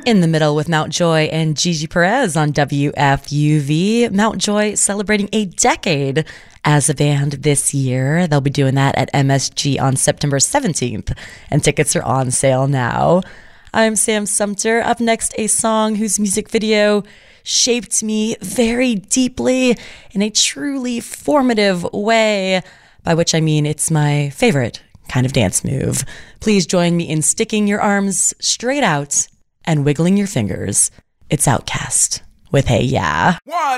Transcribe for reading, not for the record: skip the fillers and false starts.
In the Middle with Mount Joy and Gigi Perez on WFUV. Mount Joy celebrating a decade as a band this year. They'll be doing that at MSG on September 17th, and tickets are on sale now. I'm Sam Sumter. Up next, a song whose music video shaped me very deeply in a truly formative way, by which I mean it's my favorite kind of dance move. Please join me in sticking your arms straight out and wiggling your fingers. It's Outkast with Hey Ya. 1,